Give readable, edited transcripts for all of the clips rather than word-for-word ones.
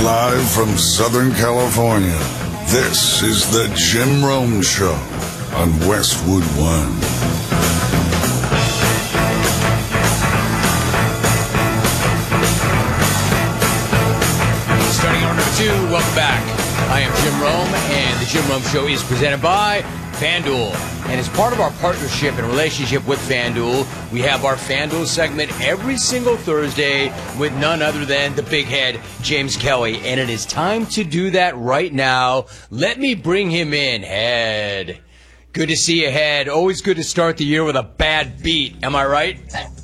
Live from Southern California, this is the Jim Rome Show on Westwood One. Starting hour number 2, welcome back. I am Jim Rome, and the Jim Rome Show is presented by FanDuel. And as part of our partnership and relationship with FanDuel, we have our FanDuel segment every single Thursday with none other than the big head, James Kelly. And it is time to do that right now. Let me bring him in. Head. Good to see you, Head. Always good to start the year with a bad beat. Am I right?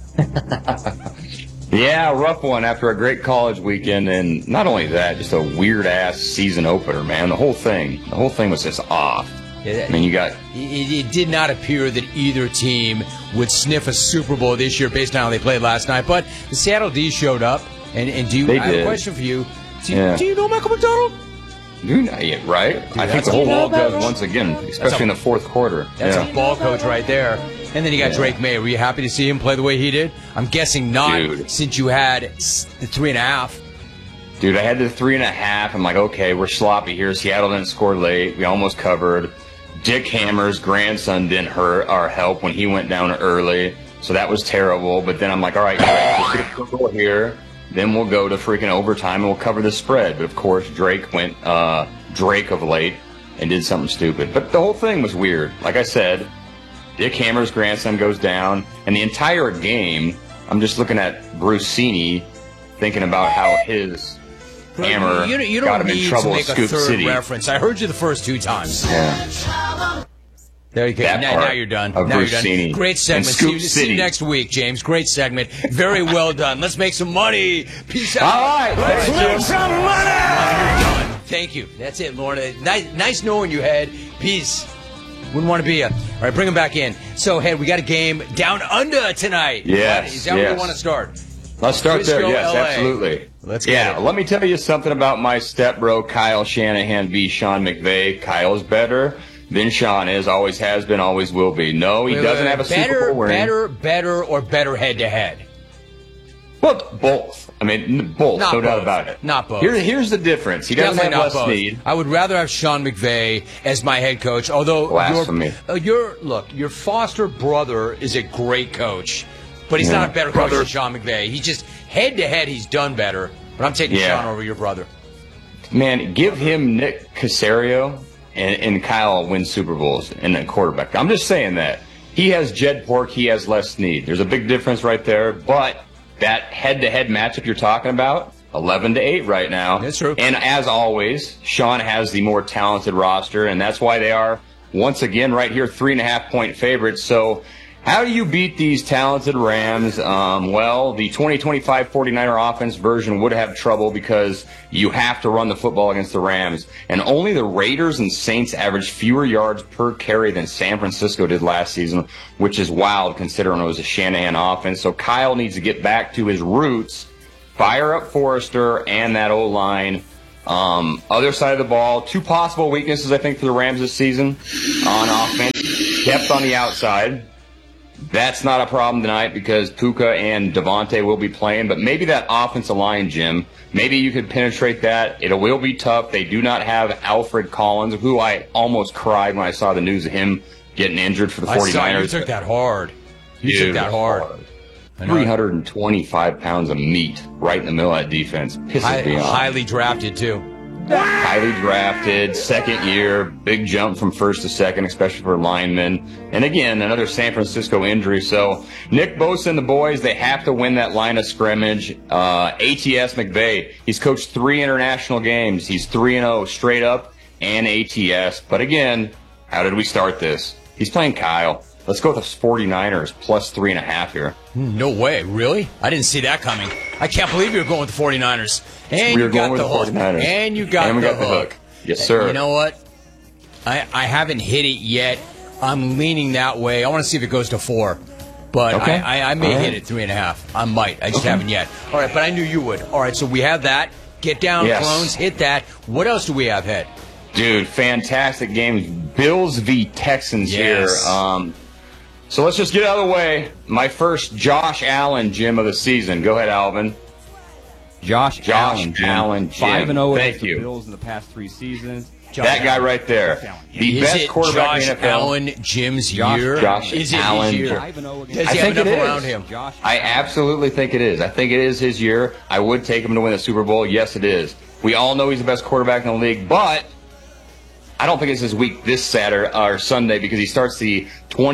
Yeah, rough one after a great college weekend, and not only that, just a weird-ass season opener, man. The whole thing was just off. I mean, you got... It did not appear that either team would sniff a Super Bowl this year based on how they played last night, but the Seattle D showed up, and I have a question for you. Do you know Michael McDonald? Yeah, right? Dude, I think the whole world does once again, especially in the fourth quarter. That's a ball coach right there. And then you got Drake May. Were you happy to see him play the way he did? I'm guessing not, since you had the 3.5. Dude, I had the 3.5. I'm like, okay, we're sloppy here. Seattle didn't score late. We almost covered. Dick Hammer's grandson didn't hurt our help when he went down early. So that was terrible. But then I'm like, all right, let's get a goal here. Then we'll go to freaking overtime and we'll cover the spread. But, of course, Drake went Drake of late and did something stupid. But the whole thing was weird. Like I said, Dick Hammer's grandson goes down. And the entire game, I'm just looking at Brucini thinking about how his hammer got him in trouble at Scoop City. Reference. I heard you the first 2 times. Yeah. There you go. Now you're done. Now you're done. Great segment. See you next week, James. Great segment. Very well done. Let's make some money. Peace out. All right. Let's make some money. Thank you. That's it, Lorna. Nice knowing you, Head. Peace. Wouldn't want to be you. All right, bring him back in. So, Head, we got a game down under tonight. Yes. Is that where you want to start? Let's start there. Yes, LA. Absolutely. Let's get it. Let me tell you something about my stepbro, Kyle Shanahan v. Sean McVay. Kyle's better than Sean is, always has been, always will be. No, he doesn't have a Super Bowl ring. Better, or better head-to-head? Well, both. I mean, both, no doubt about it. Not both. Here's the difference. He doesn't have less need. I would rather have Sean McVay as my head coach, although your foster brother is a great coach, but he's not a better coach than Sean McVay. He just, head-to-head, he's done better, but I'm taking Sean over your brother. Man, give him Nick Caserio, and Kyle wins Super Bowls in the quarterback. I'm just saying that. He has Jed Pork, he has Les Snead. There's a big difference right there, but that head-to-head matchup you're talking about, 11-8 right now. That's true. And as always, Sean has the more talented roster, and that's why they are, once again, right here, 3.5-point favorites. So how do you beat these talented Rams? Well, the 2025 49er offense version would have trouble because you have to run the football against the Rams. And only the Raiders and Saints averaged fewer yards per carry than San Francisco did last season, which is wild considering it was a Shanahan offense. So Kyle needs to get back to his roots, fire up Forrester and that O-line. Other side of the ball, 2 possible weaknesses, I think, for the Rams this season on offense. Depth on the outside. That's not a problem tonight because Puka and Devontae will be playing, but maybe that offensive line, Jim, maybe you could penetrate that. It will be tough. They do not have Alfred Collins, who I almost cried when I saw the news of him getting injured for the 49ers. You took that hard. You took that hard. 325 pounds of meat right in the middle of that defense. Pisses me off. Highly drafted, too. Highly drafted, second year, big jump from first to second, especially for linemen. And again, another San Francisco injury. So Nick Bosa and the boys, they have to win that line of scrimmage. ATS McVay, he's coached 3 international games. He's 3-0 straight up and ATS. But again, how did we start this? He's playing Kyle. Let's go with the 49ers plus 3.5 here. No way. Really? I didn't see that coming. I can't believe you're going with the 49ers. And you got the hook. And you got the hook. Yes, sir. And you know what? I haven't hit it yet. I'm leaning that way. I want to see if it goes to 4. But I may hit it 3.5. I might. I just haven't yet. All right, but I knew you would. All right, so we have that. Get down, Clones. Hit that. What else do we have, Head? Dude, fantastic games. Bills v. Texans here. So let's just get out of the way. My first Josh Allen gym of the season. Go ahead, Alvin. Josh Allen, Jim. 5-0 Thank against the you. Bills in the past 3 seasons. That guy right there. The best quarterback Josh in the NFL. Allen Jim's year? Josh is it Allen. his year? 5-0 Does against he I have think it enough is. around him? I absolutely think it is. I think it is his year. I would take him to win the Super Bowl. Yes, it is. We all know he's the best quarterback in the league, but I don't think it's his week this Saturday or Sunday because he starts the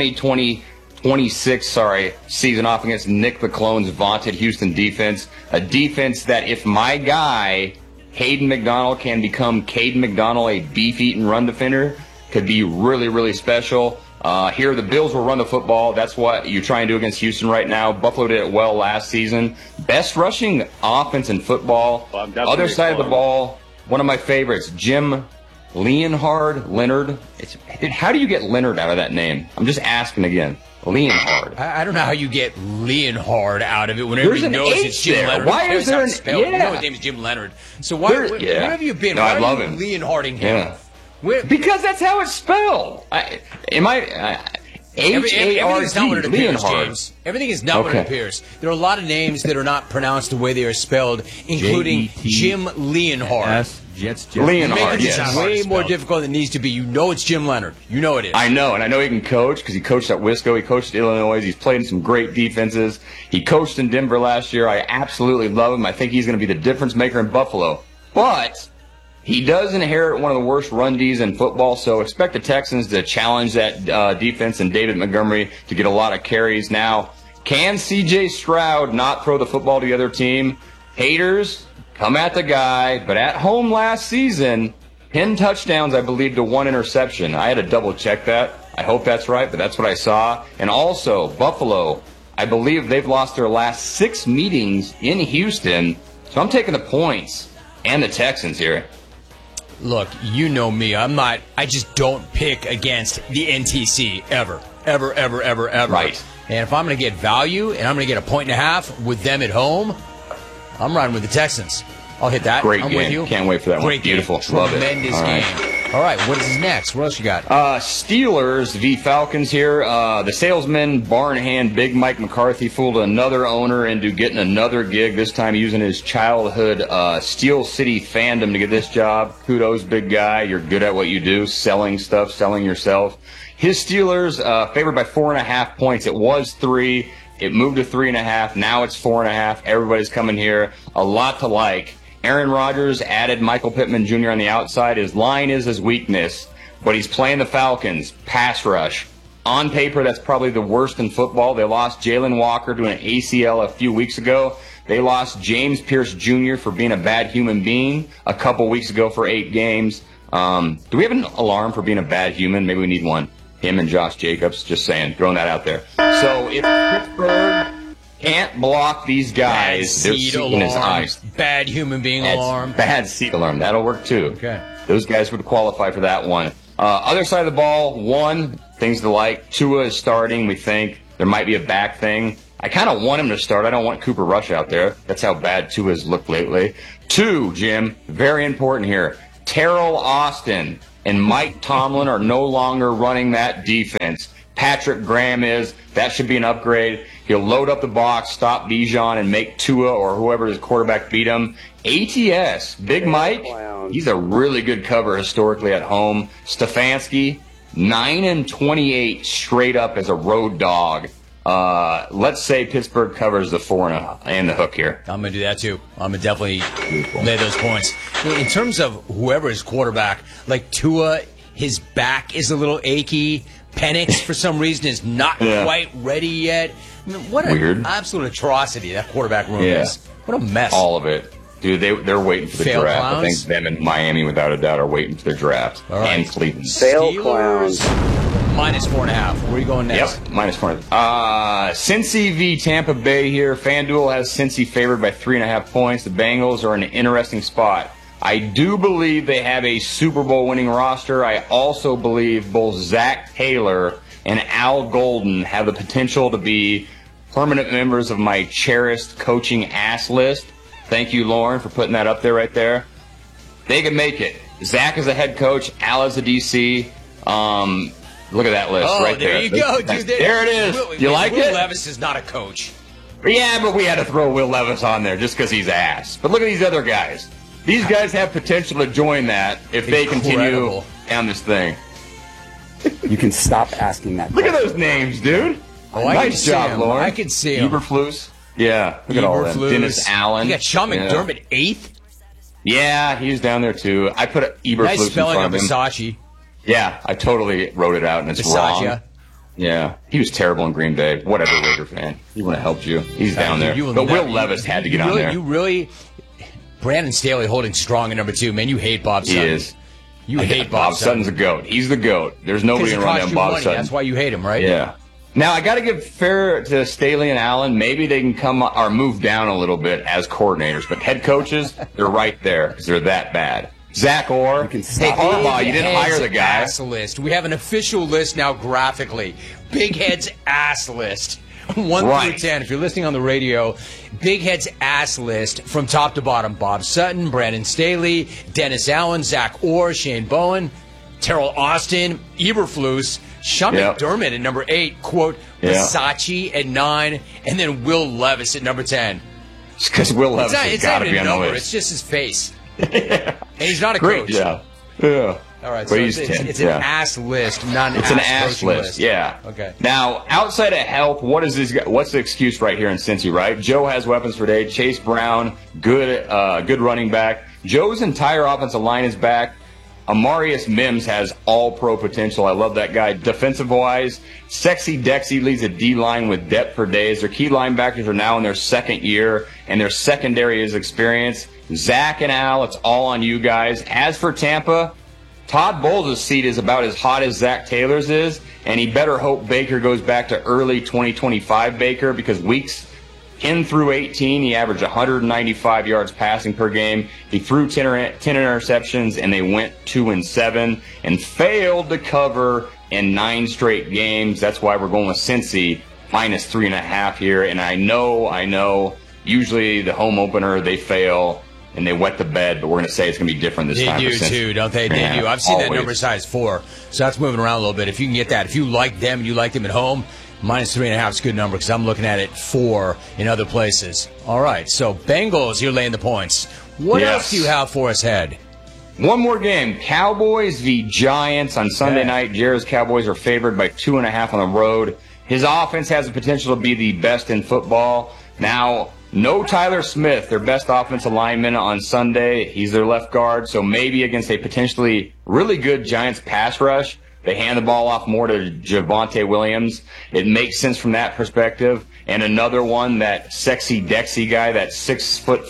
2026 season off against Nick McClone's vaunted Houston defense, a defense that if my guy Hayden McDonald can become Caden McDonald, a beef-eating run defender, could be really, really special. Here, the Bills will run the football. That's what you try and do against Houston right now. Buffalo did it well last season. Best rushing offense in football. Other side of the ball, one of my favorites, Jim Leonhard. How do you get Leonard out of that name? I'm just asking again. Leonhard. I don't know how you get Leonhard out of it when everybody There's an knows H it's Jim there. Leonard. Why Who cares is there how an- it's spelled? You yeah. know his name is Jim Leonard. So where have you been? No, Why I are love you him. Leonharding him? Yeah. Where, Because that's how it's spelled. everything is not what it appears, Leonhard. James. Everything is not what it Okay. appears. There are a lot of names that are not pronounced the way they are spelled, including J-E-T. Jim Leonhard. Jets. Leonhard. Making this yes. way Hard more spelled. difficult than it needs to be. You know it's Jim Leonard. You know it is. I know, and I know he can coach because he coached at Wisco. He coached at Illinois. He's played in some great defenses. He coached in Denver last year. I absolutely love him. I think he's going to be the difference maker in Buffalo. But he does inherit one of the worst run Ds in football, so expect the Texans to challenge that defense and David Montgomery to get a lot of carries. Now, can C.J. Stroud not throw the football to the other team? Haters, come at the guy. But at home last season, 10 touchdowns, I believe, to 1 interception. I had to double-check that. I hope that's right, but that's what I saw. And also, Buffalo, I believe they've lost their last 6 meetings in Houston. So I'm taking the points and the Texans here. Look, you know me. I just don't pick against the NTC ever. Ever. Right. And if I'm going to get value and I'm going to get a 1.5 with them at home, I'm riding with the Texans. I'll hit that. Great I'm game. with you. Can't wait for that one. Great game. Beautiful. Love it. Tremendous All right. game. All right, what is next? What else you got? Steelers v. Falcons here. The salesman, barn hand, Big Mike McCarthy fooled another owner into getting another gig, this time using his childhood Steel City fandom to get this job. Kudos, big guy. You're good at what you do, selling stuff, selling yourself. His Steelers favored by 4.5 points. It was 3. It moved to 3.5. Now it's 4.5. Everybody's coming here. A lot to like. Aaron Rodgers added Michael Pittman Jr. on the outside. His line is his weakness, but he's playing the Falcons. Pass rush. On paper, that's probably the worst in football. They lost Jalen Walker to an ACL a few weeks ago. They lost James Pierce Jr. for being a bad human being a couple weeks ago for 8 games. Do we have an alarm for being a bad human? Maybe we need one. Him and Josh Jacobs, just saying, throwing that out there. So if Pittsburgh can't block these guys, they're seed seeing his alarm. eyes. Bad human being That's alarm. bad seed alarm. That'll work too. Okay. Those guys would qualify for that one. Other side of the ball, 1, things to like. Tua is starting, we think. There might be a back thing. I kind of want him to start. I don't want Cooper Rush out there. That's how bad Tua's looked lately. 2, Jim, very important here. Terrell Austin and Mike Tomlin are no longer running that defense. Patrick Graham is. That should be an upgrade. He'll load up the box, stop Bijan, and make Tua or whoever his quarterback beat him. ATS, Big Mike, he's a really good cover historically at home. Stefanski, 9-28 straight up as a road dog. Let's say Pittsburgh covers the 4 and the hook here. I'm going to do that too. I'm going to definitely lay those points. In terms of whoever is quarterback, like Tua, his back is a little achy. Penix, for some reason, is not quite ready yet. I mean, what an absolute atrocity that quarterback room is. What a mess. All of it. Dude, they're waiting for the Fail draft. clowns? I think them and Miami, without a doubt, are waiting for their draft. All right. And Cleveland. Steelers, -4.5. Where are you going next? Yep, -4. Cincy v. Tampa Bay here. FanDuel has Cincy favored by 3.5 points. The Bengals are in an interesting spot. I do believe they have a Super Bowl winning roster. I also believe both Zach Taylor and Al Golden have the potential to be permanent members of my cherished coaching ass list. Thank you, Lauren, for putting that up there right there. They can make it. Zach is a head coach. Al is a DC. Look at that list right there. There you go, dude. There it is. You like Will it? Levis is not a coach. Yeah, but we had to throw Will Levis on there just because he's ass. But look at these other guys. These guys have potential to join that if they continue down this thing. You can stop asking that Look question. at those names, dude. Oh, Nice job, Lauren. I can see him. Eberflus. Yeah, look at all that. Dennis Allen. You got Sean McDermott, 8th. Yeah, he was down there too. I put Eberflus Nice in spelling front of of him. Versace. Yeah, I totally wrote it out, and it's wrong. Versace. Yeah, he was terrible in Green Bay. Whatever, Raider fan. He wouldn't have helped you. He's down there. But Will Levis had to get on there. You really, Brandon Staley holding strong at number 2. Man, you hate Bob Sutton. He is. You hate Bob Sutton. Sutton's the GOAT. He's the GOAT. There's nobody to run down Bob Sutton. That's why you hate him, right? Yeah. Now, I got to give fair to Staley and Allen. Maybe they can come or move down a little bit as coordinators, but head coaches, they're right there because they're that bad. Zach Orr, hey, Harbaugh, you didn't hire the guy. Ass list. We have an official list now graphically. Big Head's ass list. 1 through 10. If you're listening on the radio, Big Head's ass list from top to bottom. Bob Sutton, Brandon Staley, Dennis Allen, Zach Orr, Shane Bowen, Terrell Austin, Eberflus, Sean McDermott at number 8, quote, Versace at 9, and then Will Levis at number 10. It's because Will Levis has got to be on the list. It's just his face. And he's not a coach. Yeah. All right, so it's an ass list, not an ass list. Yeah. Okay. Now, outside of health, what's the excuse right here in Cincy, right? Joe has weapons for day. Chase Brown, good running back. Joe's entire offensive line is back. Amarius Mims has all-pro potential. I love that guy. Defensive-wise, Sexy Dexy leads the D-line with depth for days. Their key linebackers are now in their second year, and their secondary is experienced. Zach and Al, it's all on you guys. As for Tampa, Todd Bowles' seat is about as hot as Zach Taylor's is, and he better hope Baker goes back to early 2025 Baker because weeks 10 through 18, he averaged 195 yards passing per game. He threw 10 interceptions, and they went 2-7 and failed to cover in 9 straight games. That's why we're going with Cincy minus 3.5 here. And I know, usually the home opener, they fail and they wet the bed, but we're going to say it's going to be different this time. They do, too, don't they? They do. I've seen that number as high as 4, so that's moving around a little bit. If you can get that, if you like them and you like them at home, minus 3.5 is a good number because I'm looking at it 4 in other places. All right, so Bengals, you're laying the points. What else do you have for us, Head? One more game. Cowboys v. Giants on Sunday night. Jared's Cowboys are favored by 2.5 on the road. His offense has the potential to be the best in football. Now, no Tyler Smith, their best offensive lineman on Sunday. He's their left guard, so maybe against a potentially really good Giants pass rush, they hand the ball off more to Javonte Williams. It makes sense from that perspective. And another one, that Sexy Dexy guy, that 6'5",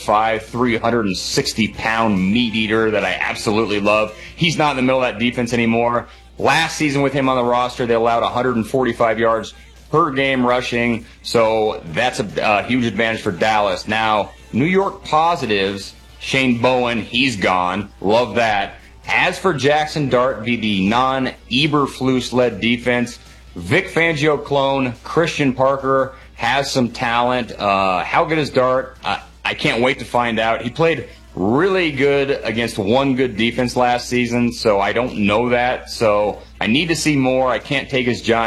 360-pound meat eater that I absolutely love. He's not in the middle of that defense anymore. Last season with him on the roster, they allowed 145 yards per game rushing, so that's a huge advantage for Dallas. Now, New York positives, Shane Bowen, he's gone. Love that. As for Jackson Dart v. the non-Eberflus-led defense, Vic Fangio clone Christian Parker has some talent. How good is Dart? I can't wait to find out. He played really good against one good defense last season, so I don't know that. So I need to see more. I can't take his Giants.